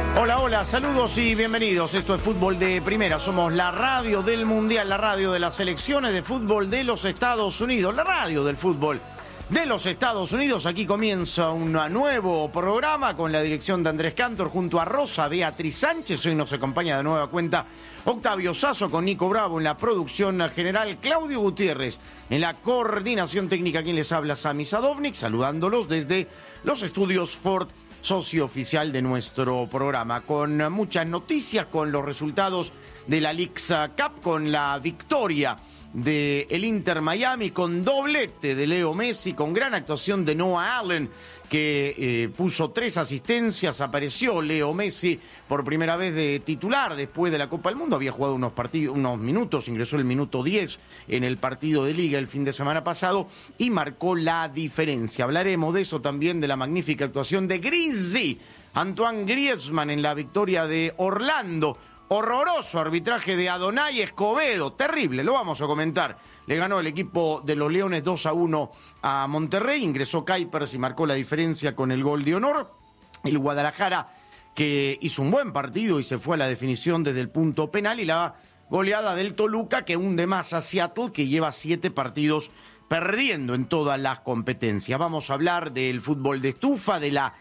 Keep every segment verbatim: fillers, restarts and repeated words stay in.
Hola, hola, saludos y bienvenidos. Esto es Fútbol de Primera. Somos la radio del Mundial, la radio de las selecciones de fútbol de los Estados Unidos, la radio del fútbol de los Estados Unidos. Aquí comienza un nuevo programa con la dirección de Andrés Cantor junto a Rosa Beatriz Sánchez. Hoy nos acompaña de nueva cuenta Octavio Sazo con Nico Bravo en la producción general, Claudio Gutiérrez en la coordinación técnica. Quien les habla, Sami Sadovnik, saludándolos desde los estudios Ford, socio oficial de nuestro programa, con muchas noticias, con los resultados de la Leagues Cup, con la victoria de el Inter Miami, con doblete de Leo Messi, con gran actuación de Noah Allen, que eh, puso tres asistencias. Apareció Leo Messi por primera vez de titular después de la Copa del Mundo. Había jugado unos partidos, unos minutos, ingresó el minuto diez en el partido de Liga el fin de semana pasado y marcó la diferencia. Hablaremos de eso también, de la magnífica actuación de Griezmann, Antoine Griezmann, en la victoria de Orlando. Horroroso arbitraje de Adonai Escobedo, terrible, lo vamos a comentar. Le ganó el equipo de los Leones dos a uno a Monterrey, ingresó Kuipers y marcó la diferencia con el gol de honor. El Guadalajara, que hizo un buen partido y se fue a la definición desde el punto penal, y la goleada del Toluca, que hunde más a Seattle, que lleva siete partidos perdiendo en todas las competencias. Vamos a hablar del fútbol de estufa, de la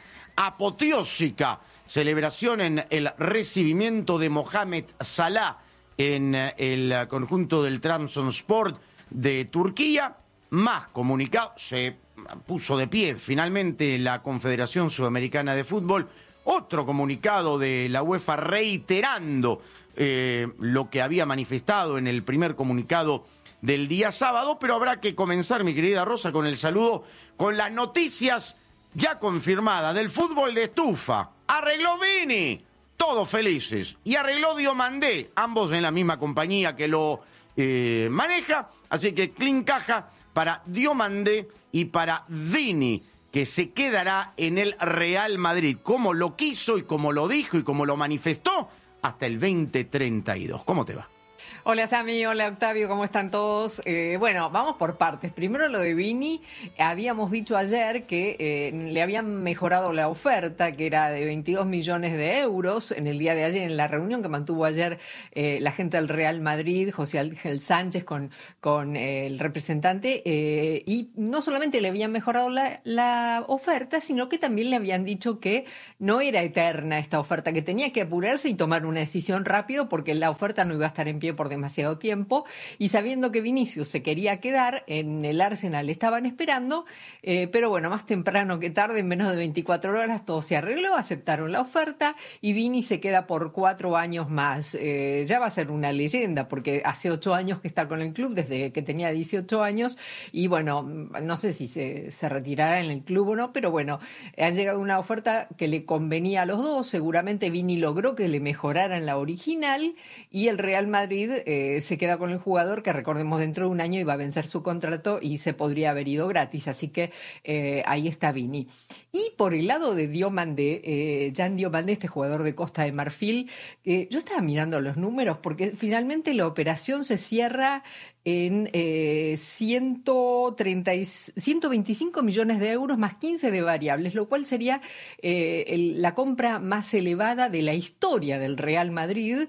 apoteósica celebración en el recibimiento de Mohamed Salah en el conjunto del Trabzonspor de Turquía. Más comunicado, se puso de pie finalmente la Confederación Sudamericana de Fútbol. Otro comunicado de la UEFA reiterando eh, lo que había manifestado en el primer comunicado del día sábado, pero habrá que comenzar, mi querida Rosa, con el saludo, con las noticias ya confirmadas del fútbol de estufa. Arregló Vini, todos felices, y arregló Diomandé, ambos en la misma compañía que lo eh, maneja, así que clean caja para Diomandé y para Vini, que se quedará en el Real Madrid, como lo quiso y como lo dijo y como lo manifestó, hasta el veinte treinta y dos. ¿Cómo te va? Hola Sami, hola Octavio, ¿cómo están todos? Eh, bueno, vamos por partes. Primero lo de Vini. Habíamos dicho ayer que eh, le habían mejorado la oferta, que era de veintidós millones de euros en el día de ayer, en la reunión que mantuvo ayer eh, la gente del Real Madrid, José Ángel Sánchez, con, con eh, el representante. Eh, y no solamente le habían mejorado la, la oferta, sino que también le habían dicho que no era eterna esta oferta, que tenía que apurarse y tomar una decisión rápido porque la oferta no iba a estar en pie por demasiado tiempo, y sabiendo que Vinicius se quería quedar en el Arsenal, estaban esperando, eh, pero bueno, más temprano que tarde, en menos de veinticuatro horas, todo se arregló, aceptaron la oferta y Vini se queda por cuatro años más. Eh, ya va a ser una leyenda porque hace ocho años que está con el club, desde que tenía dieciocho años, y bueno, no sé si se, se retirará en el club o no, pero bueno, ha llegado una oferta que le convenía a los dos. Seguramente Vini logró que le mejoraran la original y el Real Madrid Eh, se queda con el jugador, que recordemos dentro de un año iba a vencer su contrato y se podría haber ido gratis, así que eh, ahí está Vini. Y por el lado de Diomandé, eh, Jan Diomandé, este jugador de Costa de Marfil, eh, yo estaba mirando los números porque finalmente la operación se cierra en eh, ciento treinta y, ciento veinticinco millones de euros más quince de variables, lo cual sería eh, el, la compra más elevada de la historia del Real Madrid.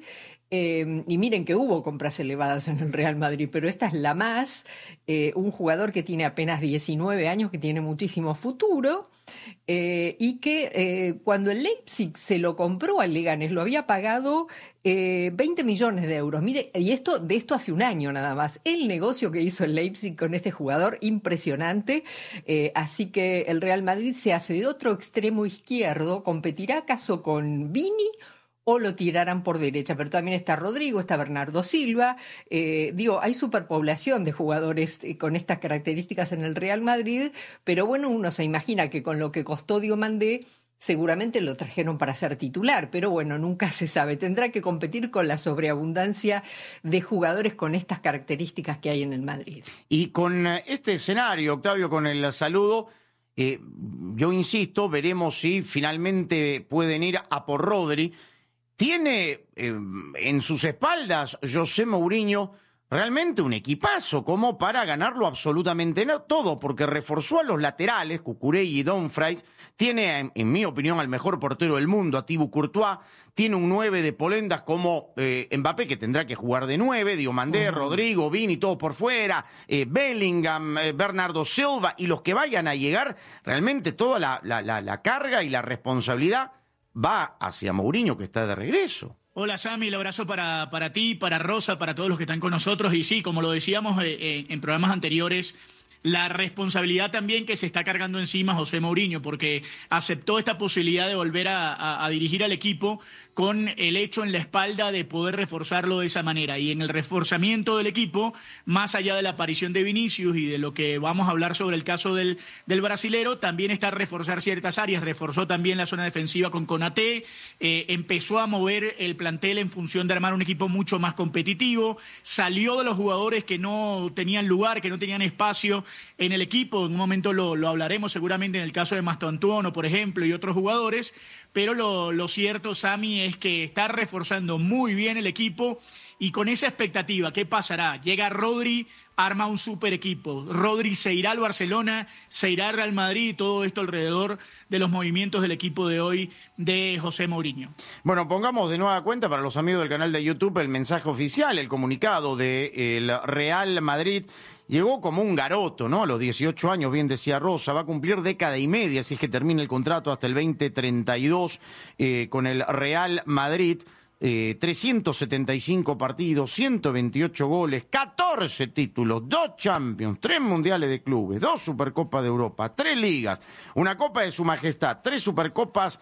Eh, y miren que hubo compras elevadas en el Real Madrid, pero esta es la más. Eh, un jugador que tiene apenas diecinueve años, que tiene muchísimo futuro, eh, y que eh, cuando el Leipzig se lo compró al Leganés lo había pagado eh, veinte millones de euros. Mire, y esto de esto hace un año nada más. El negocio que hizo el Leipzig con este jugador, impresionante. Eh, así que el Real Madrid se hace de otro extremo izquierdo. ¿Competirá acaso con Vini o lo tirarán por derecha? Pero también está Rodrigo, está Bernardo Silva. Eh, digo, hay superpoblación de jugadores eh, con estas características en el Real Madrid, pero bueno, uno se imagina que con lo que costó Diomandé, seguramente lo trajeron para ser titular, pero bueno, nunca se sabe. Tendrá que competir con la sobreabundancia de jugadores con estas características que hay en el Madrid. Y con este escenario, Octavio, con el saludo, eh, yo insisto, veremos si finalmente pueden ir a por Rodri. Tiene eh, en sus espaldas José Mourinho realmente un equipazo como para ganarlo absolutamente no, todo, porque reforzó a los laterales, Cucurella y Dumfries, tiene, en, en mi opinión, al mejor portero del mundo, a Thibaut Courtois, tiene un nueve de polendas como eh, Mbappé, que tendrá que jugar de nueve, Diomandé, uh-huh. Rodrigo, Vini, todo por fuera, eh, Bellingham, eh, Bernardo Silva, y los que vayan a llegar, realmente toda la, la, la, la carga y la responsabilidad va hacia Mourinho, que está de regreso. Hola Sammy, el abrazo para, para ti, para Rosa, para todos los que están con nosotros. Y sí, como lo decíamos eh, eh, en programas anteriores, la responsabilidad también que se está cargando encima José Mourinho, porque aceptó esta posibilidad de volver a, a, a dirigir al equipo con el hecho en la espalda de poder reforzarlo de esa manera. Y en el reforzamiento del equipo, más allá de la aparición de Vinicius y de lo que vamos a hablar sobre el caso del, del brasilero, también está reforzar ciertas áreas. Reforzó también la zona defensiva con Konaté, eh, empezó a mover el plantel en función de armar un equipo mucho más competitivo, salió de los jugadores que no tenían lugar, que no tenían espacio en el equipo. En un momento lo, lo hablaremos seguramente en el caso de Mastantuono, por ejemplo, y otros jugadores, pero lo, lo cierto, Sammy, es que está reforzando muy bien el equipo y con esa expectativa, ¿qué pasará? Llega Rodri, arma un super equipo. Rodri se irá al Barcelona, se irá al Real Madrid y todo esto alrededor de los movimientos del equipo de hoy de José Mourinho. Bueno, pongamos de nueva cuenta para los amigos del canal de YouTube el mensaje oficial, el comunicado del Real Madrid. Llegó como un garoto, ¿no? A los dieciocho años, bien decía Rosa, va a cumplir década y media, si es que termina el contrato hasta el veinte treinta y dos eh, con el Real Madrid. Eh, trescientos setenta y cinco partidos, ciento veintiocho goles, catorce títulos, dos Champions, tres Mundiales de Clubes, dos Supercopas de Europa, tres Ligas, una Copa de Su Majestad, tres Supercopas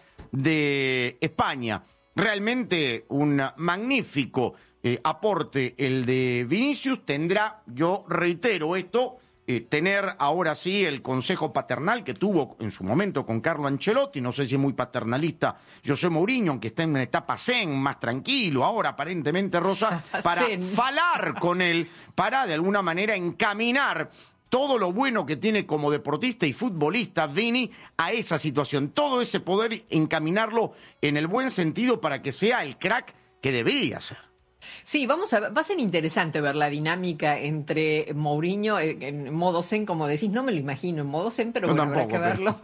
de España. Realmente un magnífico Eh, aporte el de Vinicius. Tendrá, yo reitero esto, eh, tener ahora sí el consejo paternal que tuvo en su momento con Carlo Ancelotti. No sé si es muy paternalista José Mourinho, aunque está en una etapa zen, más tranquilo ahora aparentemente, Rosa, para falar con él, para de alguna manera encaminar todo lo bueno que tiene como deportista y futbolista Vini a esa situación, todo ese poder encaminarlo en el buen sentido para que sea el crack que debería ser. Sí, vamos a, va a ser interesante ver la dinámica entre Mourinho en, en modo zen, como decís, no me lo imagino en modo zen, pero bueno, tampoco, habrá que verlo.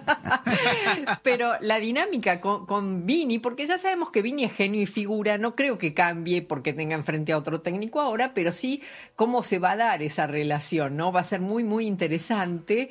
Pero, pero la dinámica con, con Vini, porque ya sabemos que Vini es genio y figura, no creo que cambie porque tenga enfrente a otro técnico ahora, pero sí cómo se va a dar esa relación, ¿no? Va a ser muy, muy interesante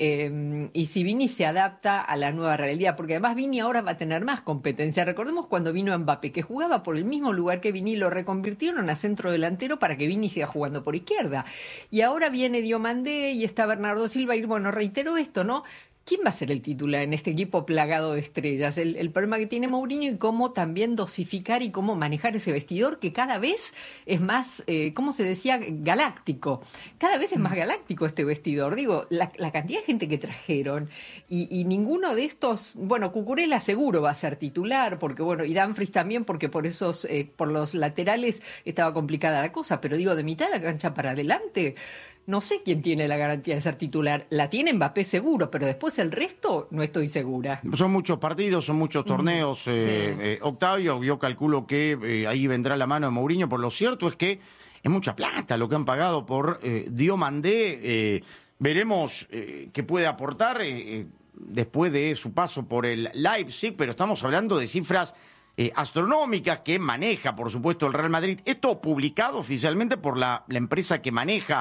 eh, y si Vini se adapta a la nueva realidad, porque además Vini ahora va a tener más competencia. Recordemos cuando vino Mbappé, que jugaba por el mismo lugar que Vini, lo reconvirtieron a centro delantero para que Vini siga jugando por izquierda. Y ahora viene Diomandé y está Bernardo Silva y bueno, reitero esto, ¿no? ¿Quién va a ser el titular en este equipo plagado de estrellas? El, el problema que tiene Mourinho y cómo también dosificar y cómo manejar ese vestidor que cada vez es más, eh, ¿cómo se decía? Galáctico. Cada vez es más galáctico este vestidor. Digo, la, la cantidad de gente que trajeron y, y ninguno de estos, bueno, Cucurella seguro va a ser titular, porque bueno, y Dumfries también, porque por esos, eh, por los laterales estaba complicada la cosa, pero digo, de mitad de la cancha para adelante, no sé quién tiene la garantía de ser titular. La tiene Mbappé seguro, pero después el resto no estoy segura. Son muchos partidos, son muchos torneos. Mm, eh, sí. eh, Octavio, yo calculo que eh, ahí vendrá la mano de Mourinho. Por lo cierto es que es mucha plata lo que han pagado por eh, Diomandé. Eh, veremos eh, qué puede aportar eh, después de su paso por el Leipzig, pero estamos hablando de cifras Eh, astronómicas que maneja, por supuesto, el Real Madrid. Esto publicado oficialmente por la, la empresa que maneja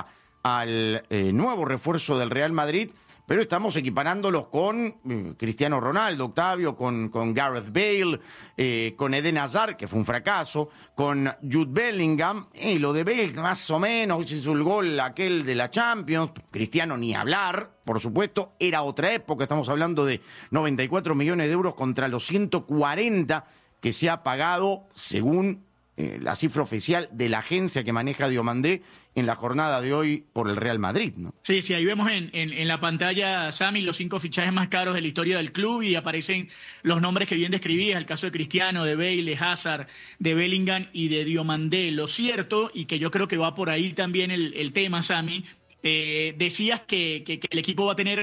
al eh, nuevo refuerzo del Real Madrid, pero estamos equiparándolos con eh, Cristiano Ronaldo, Octavio, con, con Gareth Bale, eh, con Eden Hazard, que fue un fracaso, con Jude Bellingham, y eh, lo de Bale más o menos, hizo el gol aquel de la Champions, Cristiano ni hablar, por supuesto, era otra época, estamos hablando de noventa y cuatro millones de euros contra los ciento cuarenta que se ha pagado, según eh, la cifra oficial de la agencia que maneja Diomandé en la jornada de hoy por el Real Madrid, ¿no? Sí, sí, ahí vemos en, en, en la pantalla, Sammy, los cinco fichajes más caros de la historia del club y aparecen los nombres que bien describías, el caso de Cristiano, de Bale, de Hazard, de Bellingham y de Diomandé. Lo cierto, y que yo creo que va por ahí también el, el tema, Sammy, eh, decías que, que, que el equipo va a tener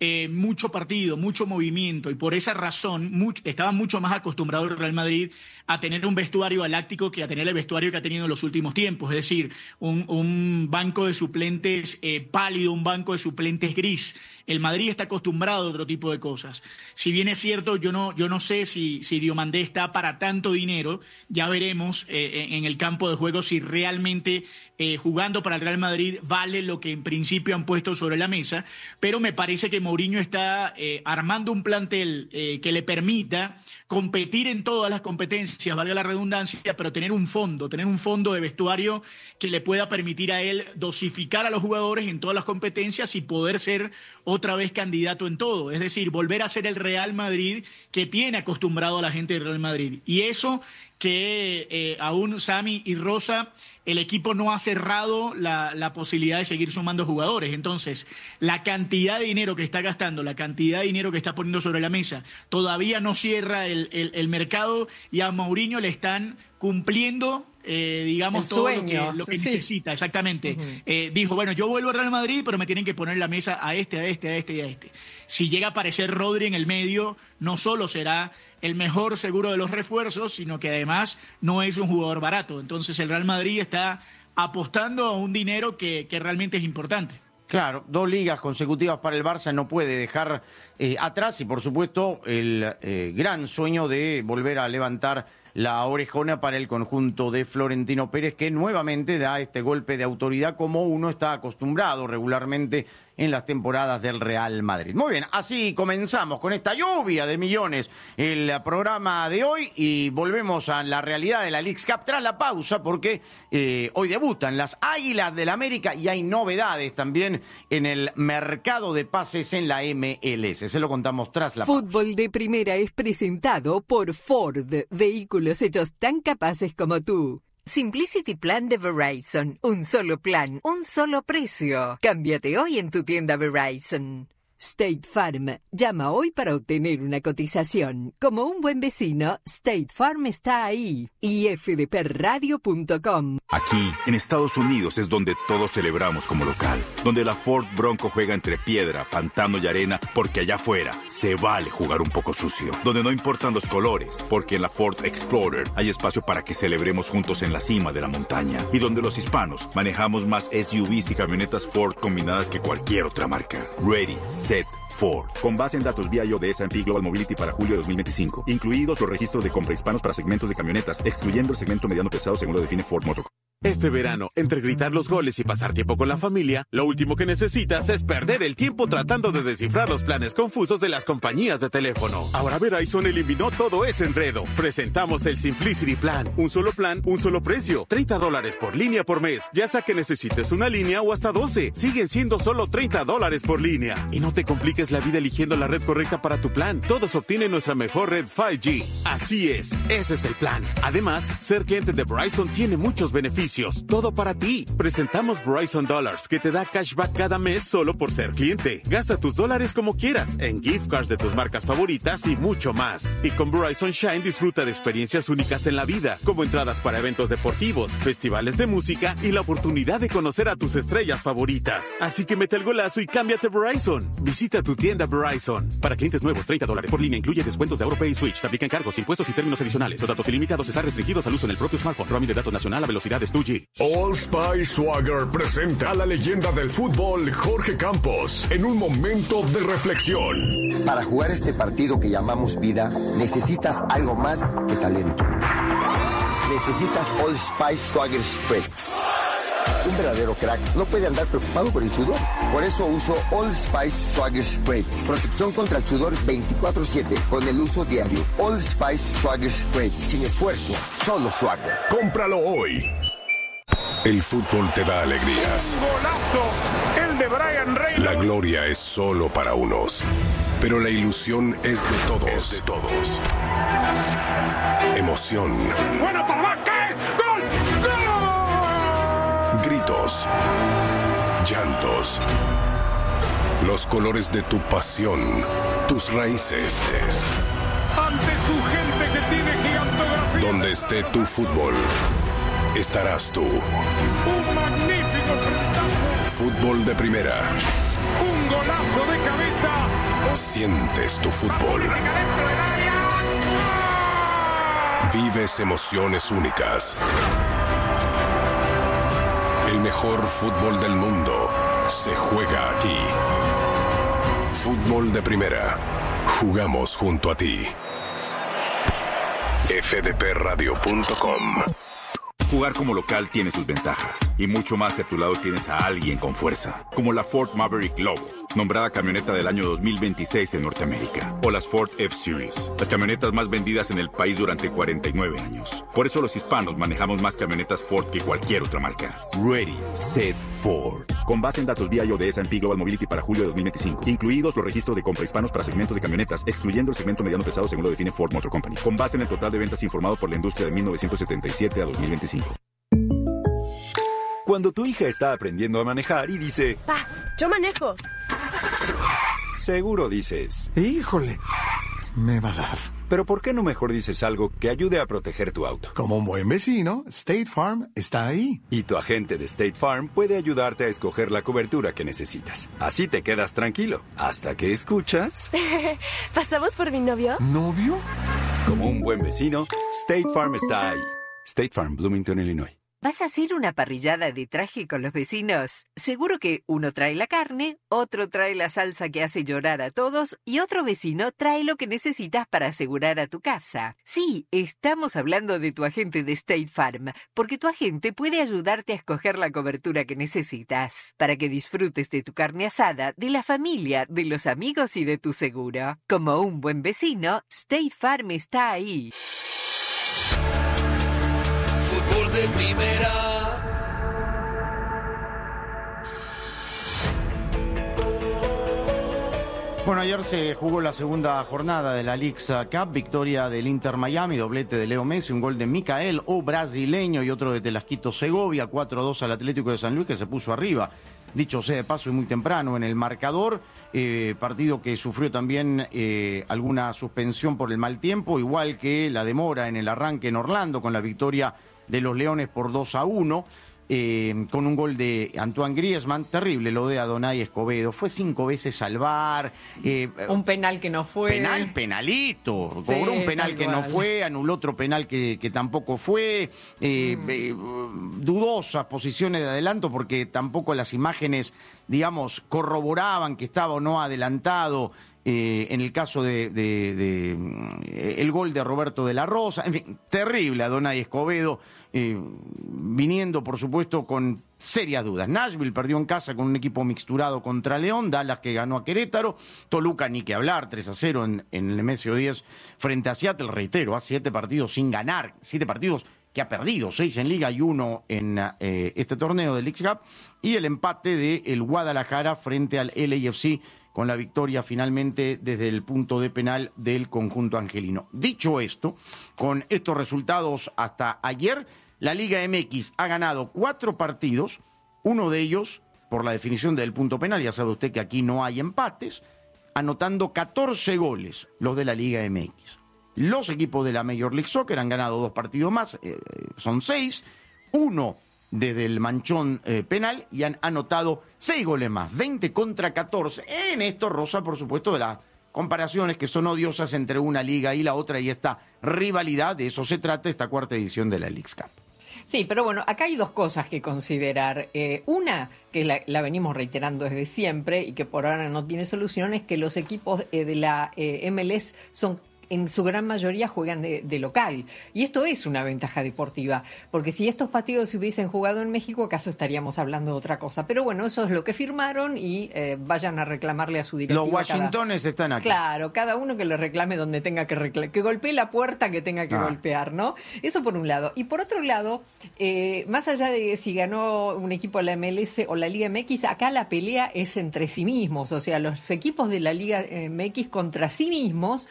eh, mucho partido, mucho movimiento, y por esa razón mucho, estaba mucho más acostumbrado el Real Madrid a tener un vestuario galáctico que a tener el vestuario que ha tenido en los últimos tiempos, es decir, un, un banco de suplentes eh, pálido, un banco de suplentes gris. El Madrid está acostumbrado a otro tipo de cosas. Si bien es cierto, yo no, yo no sé si, si Diomandé está para tanto dinero, ya veremos eh, en el campo de juego si realmente eh, jugando para el Real Madrid vale lo que en principio han puesto sobre la mesa, pero me parece que Mourinho está eh, armando un plantel eh, que le permita competir en todas las competencias, valga la redundancia, pero tener un fondo, tener un fondo de vestuario que le pueda permitir a él dosificar a los jugadores en todas las competencias y poder ser otra vez candidato en todo, es decir, volver a ser el Real Madrid que tiene acostumbrado a la gente del Real Madrid. Y eso que eh, aún Sami y Rosa, el equipo no ha cerrado la, la posibilidad de seguir sumando jugadores. Entonces, la cantidad de dinero que está gastando, la cantidad de dinero que está poniendo sobre la mesa, todavía no cierra el, el, el mercado, y a Mourinho le están cumpliendo Eh, digamos, el todo sueño, lo que, lo que sí. necesita, exactamente. Uh-huh. Eh, dijo, bueno, yo vuelvo al Real Madrid, pero me tienen que poner en la mesa a este, a este, a este y a este. Si llega a aparecer Rodri en el medio, no solo será el mejor seguro de los refuerzos, sino que además no es un jugador barato. Entonces el Real Madrid está apostando a un dinero que, que realmente es importante. Claro, dos ligas consecutivas para el Barça no puede dejar eh, atrás, y por supuesto el eh, gran sueño de volver a levantar la orejona para el conjunto de Florentino Pérez, que nuevamente da este golpe de autoridad como uno está acostumbrado regularmente en las temporadas del Real Madrid. Muy bien, así comenzamos con esta lluvia de millones el programa de hoy, y volvemos a la realidad de la Leagues Cup tras la pausa, porque eh, hoy debutan las Águilas del América y hay novedades también en el mercado de pases en la M L S. Se lo contamos tras la pausa. Fútbol de Primera es presentado por Ford, vehículos hechos tan capaces como tú. Simplicity Plan de Verizon. Un solo plan, un solo precio. Cámbiate hoy en tu tienda Verizon. State Farm. Llama hoy para obtener una cotización. Como un buen vecino, State Farm está ahí. y f d p radio punto com. Aquí, en Estados Unidos, es donde todos celebramos como local. Donde la Ford Bronco juega entre piedra, pantano y arena, porque allá afuera se vale jugar un poco sucio. Donde no importan los colores, porque en la Ford Explorer hay espacio para que celebremos juntos en la cima de la montaña. Y donde los hispanos manejamos más S U Vs y camionetas Ford combinadas que cualquier otra marca. Ready, set, Ford. Con base en datos vía I O de S and P Global Mobility para julio de dos mil veinticinco. Incluidos los registros de compra hispanos para segmentos de camionetas, excluyendo el segmento mediano pesado según lo define Ford Motor. Este verano, entre gritar los goles y pasar tiempo con la familia, lo último que necesitas es perder el tiempo tratando de descifrar los planes confusos de las compañías de teléfono. Ahora Verizon eliminó todo ese enredo. Presentamos el Simplicity Plan. Un solo plan, un solo precio. treinta dólares por línea por mes. Ya sea que necesites una línea o hasta doce. Siguen siendo solo treinta dólares por línea. Y no te compliques la vida eligiendo la red correcta para tu plan. Todos obtienen nuestra mejor red cinco G. Así es, ese es el plan. Además, ser cliente de Verizon tiene muchos beneficios. Todo para ti. Presentamos Verizon Dollars, que te da cashback cada mes solo por ser cliente. Gasta tus dólares como quieras, en gift cards de tus marcas favoritas y mucho más. Y con Verizon Shine disfruta de experiencias únicas en la vida, como entradas para eventos deportivos, festivales de música y la oportunidad de conocer a tus estrellas favoritas. Así que mete el golazo y cámbiate Verizon. Visita tu tienda Verizon. Para clientes nuevos, treinta dólares por línea incluye descuentos de AuroPay y Switch. Te aplican cargos, impuestos y términos adicionales. Los datos ilimitados están restringidos al uso en el propio smartphone. Roaming de datos nacional a velocidades dos G. Old Spice Swagger presenta a la leyenda del fútbol Jorge Campos en un momento de reflexión. Para jugar este partido que llamamos vida, necesitas algo más que talento. Necesitas Old Spice Swagger Spray. Un verdadero crack no puede andar preocupado por el sudor. Por eso uso Old Spice Swagger Spray. Protección contra el sudor veinticuatro siete con el uso diario. Old Spice Swagger Spray. Sin esfuerzo, solo Swagger. Cómpralo hoy. El fútbol te da alegrías. ¡Golazo! El de Brian Reynolds. La gloria es solo para unos, pero la ilusión es de todos. Es de todos. Emoción. ¡Buena para ¿qué? ¡Gol! ¡Gol! Gritos. Llantos. Los colores de tu pasión. Tus raíces. Ante su gente que tiene gigantografía. Donde esté tu fútbol, estarás tú. Un magnífico frentazo. Fútbol de Primera. Un golazo. de cabeza. Sientes tu fútbol. Vives emociones únicas. El mejor fútbol del mundo se juega aquí. Fútbol de Primera. Jugamos junto a ti. F D P radio punto com. Jugar como local tiene sus ventajas, y mucho más si a tu lado tienes a alguien con fuerza, como la Ford Maverick Lobo, nombrada camioneta del año dos mil veintiséis en Norteamérica, o las Ford F-Series, las camionetas más vendidas en el país durante cuarenta y nueve años. Por eso los hispanos manejamos más camionetas Ford que cualquier otra marca. Ready, Set, Ford. Con base en datos V I O de S and P Global Mobility para julio de dos mil veinticinco, incluidos los registros de compra hispanos para segmentos de camionetas, excluyendo el segmento mediano pesado según lo define Ford Motor Company. Con base en el total de ventas informado por la industria de mil novecientos setenta y siete a dos mil veinticinco. Cuando tu hija está aprendiendo a manejar y dice... Pa, yo manejo. Seguro dices... Híjole, me va a dar. Pero ¿por qué no mejor dices algo que ayude a proteger tu auto? Como un buen vecino, State Farm está ahí. Y tu agente de State Farm puede ayudarte a escoger la cobertura que necesitas. Así te quedas tranquilo, hasta que escuchas... ¿Pasamos por mi novio? ¿Novio? Como un buen vecino, State Farm está ahí. State Farm, Bloomington, Illinois. ¿Vas a hacer una parrillada de traje con los vecinos? Seguro que uno trae la carne, otro trae la salsa que hace llorar a todos y otro vecino trae lo que necesitas para asegurar a tu casa. Sí, estamos hablando de tu agente de State Farm, porque tu agente puede ayudarte a escoger la cobertura que necesitas, para que disfrutes de tu carne asada, de la familia, de los amigos y de tu seguro. Como un buen vecino, State Farm está ahí. Fútbol de Primera. Bueno, ayer se jugó la segunda jornada de la Leagues Cup, victoria del Inter Miami, doblete de Leo Messi, un gol de Micael, o brasileño, y otro de Telasquito Segovia, cuatro a dos al Atlético de San Luis, que se puso arriba, dicho sea de paso y muy temprano en el marcador, eh, partido que sufrió también eh, alguna suspensión por el mal tiempo, igual que la demora en el arranque en Orlando con la victoria de los Leones por dos a uno. Eh, con un gol de Antoine Griezmann, terrible lo de Adonai Escobedo, fue cinco veces al V A R. Eh, un penal que no fue. Penal, penalito, cobró Sí, un penal que cual. no fue, anuló otro penal que, que tampoco fue, eh, mm. eh, dudosas posiciones de adelanto porque tampoco las imágenes, digamos, corroboraban que estaba o no adelantado. Eh, en el caso de, de, de eh, el gol de Roberto de la Rosa, en fin, terrible Adonai Escobedo, eh, viniendo por supuesto con serias dudas. Nashville perdió en casa con un equipo mixturado contra León, Dallas que ganó a Querétaro, Toluca ni que hablar, tres a cero en, en el M S O diez frente a Seattle, reitero, a siete partidos sin ganar, siete partidos que ha perdido, seis en Liga y uno en eh, este torneo de Leagues Cup, y el empate de el Guadalajara frente al L A F C, con la victoria finalmente desde el punto de penal del conjunto angelino. Dicho esto, con estos resultados hasta ayer, la Liga M X ha ganado cuatro partidos, uno de ellos por la definición del punto penal, ya sabe usted que aquí no hay empates, anotando catorce goles los de la Liga M X. Los equipos de la Major League Soccer han ganado dos partidos más, eh, son seis, uno desde el manchón eh, penal, y han anotado seis goles más, veinte contra catorce. En esto rosa, por supuesto, de las comparaciones que son odiosas entre una liga y la otra, y esta rivalidad, de eso se trata esta cuarta edición de la Leagues Cup. Sí, pero bueno, acá hay dos cosas que considerar. Eh, una, que la, la venimos reiterando desde siempre y que por ahora no tiene solución, es que los equipos eh, de la eh, M L S son en su gran mayoría juegan de, de local. Y esto es una ventaja deportiva, porque si estos partidos se hubiesen jugado en México, acaso estaríamos hablando de otra cosa. Pero bueno, eso es lo que firmaron y eh, vayan a reclamarle a su directiva. Los Washingtones cada... están aquí. Claro, cada uno que le reclame donde tenga que reclamar, que golpee la puerta que tenga que ah. golpear, ¿no? Eso por un lado. Y por otro lado, eh, más allá de si ganó un equipo de la M L S o la Liga M X, acá la pelea es entre sí mismos, o sea, los equipos de la Liga M X contra sí mismos.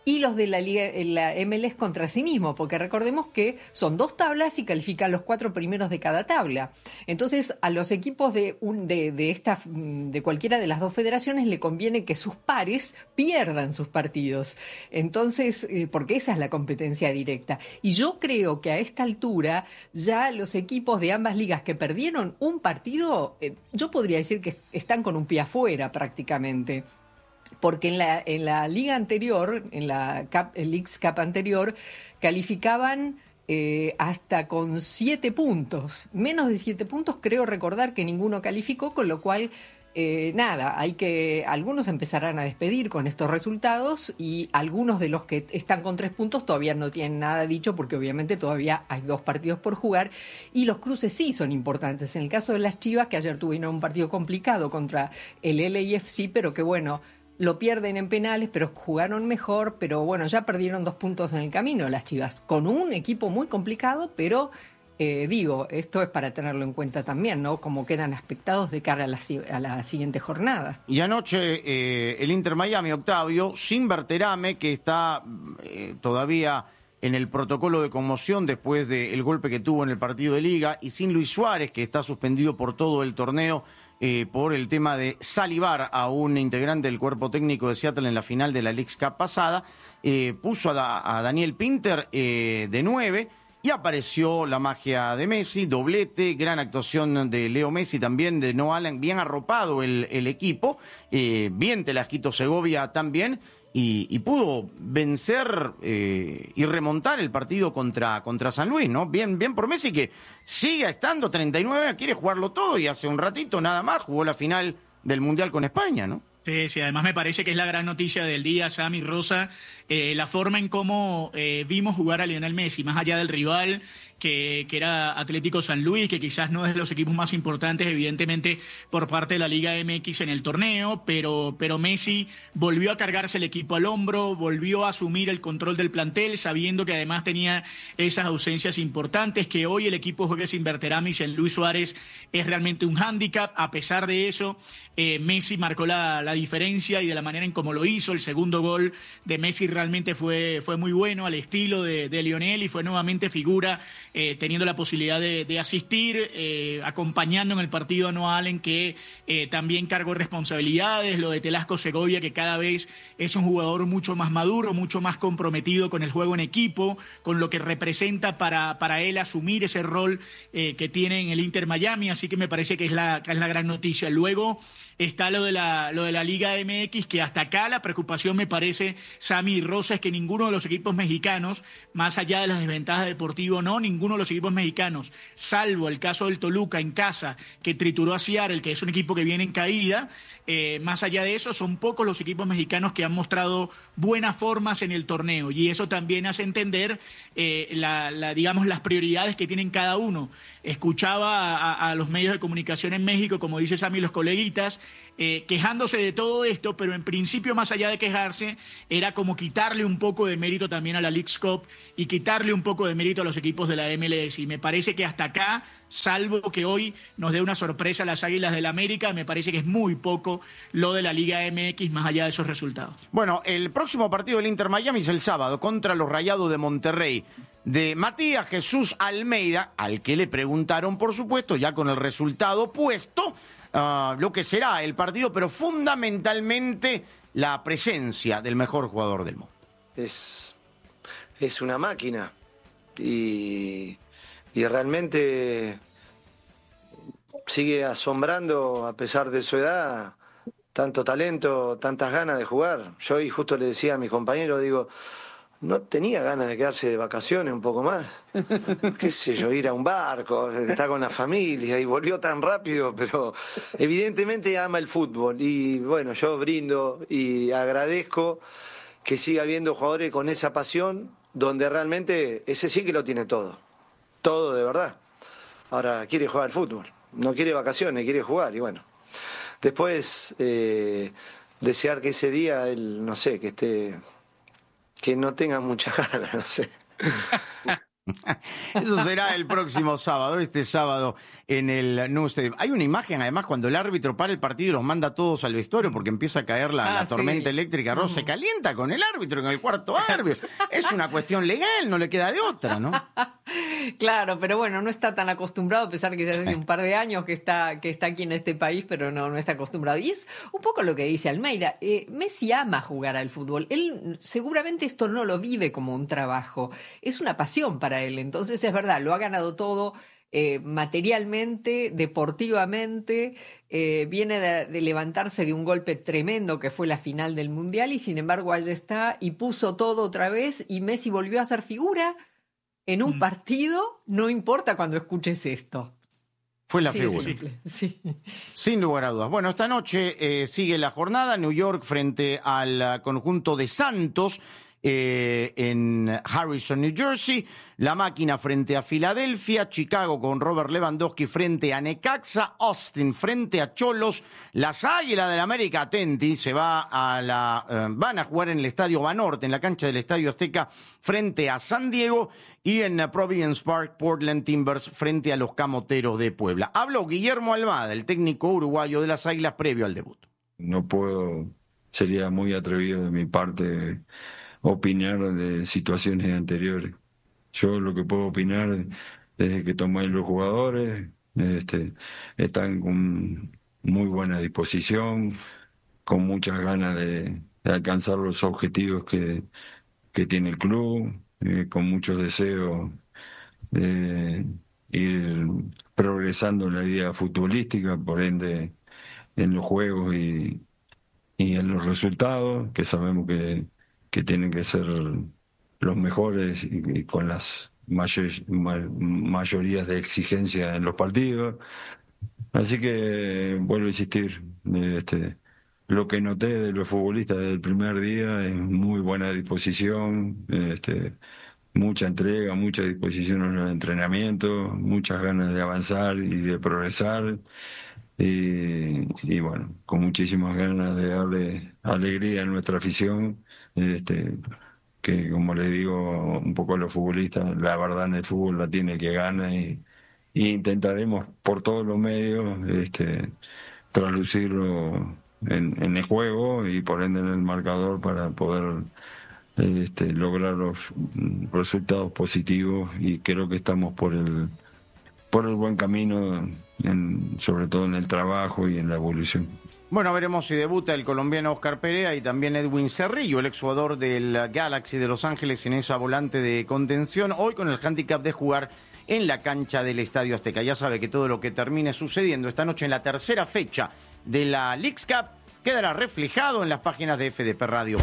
y los de la Liga, la M L S contra sí mismo, porque recordemos que son dos tablas y califican los cuatro primeros de cada tabla. Entonces, a los equipos de, un, de, de, esta, de cualquiera de las dos federaciones le conviene que sus pares pierdan sus partidos. Entonces, eh, porque esa es la competencia directa. Y yo creo que a esta altura ya los equipos de ambas ligas que perdieron un partido, eh, yo podría decir que están con un pie afuera prácticamente. Porque en la, en la liga anterior, en la Cup, el Leagues Cup anterior, calificaban eh, hasta con siete puntos. Menos de siete puntos creo recordar que ninguno calificó, con lo cual, eh, nada, hay que algunos empezarán a despedir con estos resultados y algunos de los que están con tres puntos todavía no tienen nada dicho porque obviamente todavía hay dos partidos por jugar y los cruces sí son importantes. En el caso de las Chivas, que ayer tuvieron un partido complicado contra el L A F C, pero que bueno... Lo pierden en penales, pero jugaron mejor, pero bueno, ya perdieron dos puntos en el camino las Chivas, con un equipo muy complicado, pero eh, digo, esto es para tenerlo en cuenta también, ¿no? Como quedan aspectados de cara a la, a la siguiente jornada. Y anoche eh, el Inter Miami, Octavio, sin Berterame, que está eh, todavía en el protocolo de conmoción después del golpe que tuvo en el partido de Liga, y sin Luis Suárez, que está suspendido por todo el torneo, Eh, por el tema de salivar a un integrante del cuerpo técnico de Seattle en la final de la Leagues Cup pasada, eh, puso a, da, a Daniel Pinter eh, de nueve y apareció la magia de Messi, doblete, gran actuación de Leo Messi también, de Noah Allen, bien arropado el, el equipo, eh, bien Telasquito Segovia también, y, y pudo vencer eh, y remontar el partido contra, contra San Luis, ¿no? Bien, bien por Messi, que sigue estando treinta y nueve, quiere jugarlo todo, y hace un ratito nada más jugó la final del Mundial con España, ¿no? Sí, sí, además me parece que es la gran noticia del día, Sammy, Rosa, eh, la forma en cómo eh, vimos jugar a Lionel Messi, más allá del rival, que, que era Atlético San Luis, que quizás no es de los equipos más importantes, evidentemente, por parte de la Liga M X en el torneo, pero, pero Messi volvió a cargarse el equipo al hombro, volvió a asumir el control del plantel, sabiendo que además tenía esas ausencias importantes, que hoy el equipo juegue sin Berterame y sin Luis Suárez es realmente un hándicap. A pesar de eso, eh, Messi marcó la, la diferencia y de la manera en cómo lo hizo. El segundo gol de Messi realmente fue, fue muy bueno, al estilo de, de Lionel, y fue nuevamente figura, eh, teniendo la posibilidad de, de asistir, eh, acompañando en el partido a Noah Allen, que eh, también cargó responsabilidades, lo de Telasco Segovia, que cada vez es un jugador mucho más maduro, mucho más comprometido con el juego en equipo, con lo que representa para, para él asumir ese rol eh, que tiene en el Inter Miami, así que me parece que es la, que es la gran noticia. Luego está lo de la, lo de la Liga M X, que hasta acá la preocupación, me parece, Sammy y Rosa, es que ninguno de los equipos mexicanos, más allá de las desventajas deportivas o no, ninguno de los equipos mexicanos, salvo el caso del Toluca en casa, que trituró a Seattle, que es un equipo que viene en caída, eh, más allá de eso, son pocos los equipos mexicanos que han mostrado buenas formas en el torneo, y eso también hace entender eh, la, la, digamos, las prioridades que tienen cada uno. Escuchaba a, a los medios de comunicación en México, como dice Sammy, los coleguitas, Eh, quejándose de todo esto, pero en principio, más allá de quejarse, era como quitarle un poco de mérito también a la Leagues Cup y quitarle un poco de mérito a los equipos de la M L S. Y me parece que hasta acá, salvo que hoy nos dé una sorpresa a las Águilas del América, me parece que es muy poco lo de la Liga M X más allá de esos resultados. Bueno, el próximo partido del Inter Miami es el sábado contra los Rayados de Monterrey, de Matías Jesús Almeida, al que le preguntaron, por supuesto, ya con el resultado puesto, Uh, lo que será el partido, pero fundamentalmente la presencia del mejor jugador del mundo. Es, es una máquina y, y realmente sigue asombrando, a pesar de su edad, tanto talento, tantas ganas de jugar. Yo hoy justo le decía a mis compañeros, digo, no tenía ganas de quedarse de vacaciones un poco más, qué sé yo, ir a un barco, estar con la familia, y volvió tan rápido, pero evidentemente ama el fútbol, y bueno, yo brindo y agradezco que siga habiendo jugadores con esa pasión, donde realmente ese sí que lo tiene todo, todo de verdad. Ahora quiere jugar al fútbol, no quiere vacaciones, quiere jugar, y bueno, después eh, desear que ese día él, no sé, que esté... que no tenga muchas ganas, no sé. Eso será el próximo sábado, este sábado en el Nou Stadium. Hay una imagen, además, cuando el árbitro para el partido y los manda a todos al vestuario porque empieza a caer la, Ah, la tormenta sí. eléctrica. Ross se calienta con el árbitro en el cuarto árbitro. Es una cuestión legal, no le queda de otra, ¿no? Claro, pero bueno, no está tan acostumbrado, a pesar que ya hace un par de años que está, que está aquí en este país, pero no, no está acostumbrado. Y es un poco lo que dice Almeida. Eh, Messi ama jugar al fútbol. Él seguramente esto no lo vive como un trabajo. Es una pasión para él. Entonces es verdad, lo ha ganado todo. Eh, materialmente, deportivamente, eh, viene de, de levantarse de un golpe tremendo que fue la final del Mundial y sin embargo allá está y puso todo otra vez y Messi volvió a ser figura en un mm. partido, no importa cuando escuches esto. Fue la sí, figura. Simple, sí. Sin lugar a dudas. Bueno, esta noche eh, sigue la jornada. New York frente al conjunto de Santos. Eh, en Harrison, New Jersey, la máquina frente a Filadelfia, Chicago con Robert Lewandowski frente a Necaxa, Austin frente a Cholos, las Águilas del América, atenti, se va a la, eh, van a jugar en el Estadio Banorte, en la cancha del Estadio Azteca, frente a San Diego, y en Providence Park, Portland Timbers frente a los Camoteros de Puebla. Habló Guillermo Almada, el técnico uruguayo de las Águilas, previo al debut. No puedo, sería muy atrevido de mi parte opinar de situaciones anteriores. Yo lo que puedo opinar desde que tomé los jugadores, este, están con muy buena disposición, con muchas ganas de, de alcanzar los objetivos que, que tiene el club, eh, con muchos deseos de ir progresando en la idea futbolística, por ende en los juegos y, y en los resultados, que sabemos que que tienen que ser los mejores y, y con las mayor, ma, mayorías de exigencia en los partidos. Así que vuelvo a insistir, este, lo que noté de los futbolistas desde el primer día es muy buena disposición, este, mucha entrega, mucha disposición en el entrenamiento, muchas ganas de avanzar y de progresar. Y, y bueno, con muchísimas ganas de darle alegría a nuestra afición, este, que como les digo un poco a los futbolistas, la verdad en el fútbol la tiene que gana y, y intentaremos por todos los medios este, traducirlo en, en el juego y por ende en el marcador para poder este, lograr los resultados positivos, y creo que estamos por el por el buen camino, en, sobre todo en el trabajo y en la evolución. Bueno, veremos si debuta el colombiano Oscar Perea y también Edwin Cerrillo, el exjugador del Galaxy de Los Ángeles, en esa volante de contención, hoy con el hándicap de jugar en la cancha del Estadio Azteca. Ya sabe que todo lo que termine sucediendo esta noche en la tercera fecha de la Leagues Cup quedará reflejado en las páginas de F D P Radio.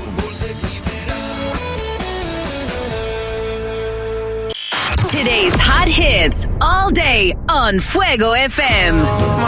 Today's hot hits all day on Fuego F M.